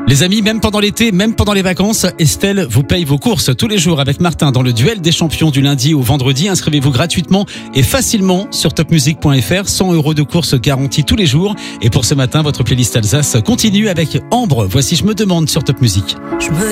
Les amis, même pendant l'été, même pendant les vacances, Estelle vous paye vos courses tous les jours avec Martin dans le duel des champions du lundi au vendredi. Inscrivez-vous gratuitement et facilement sur topmusic.fr. 100 € de courses garanties tous les jours. Et pour ce matin, votre playlist Alsace continue avec Ambre. Voici Je me demande sur Top Music.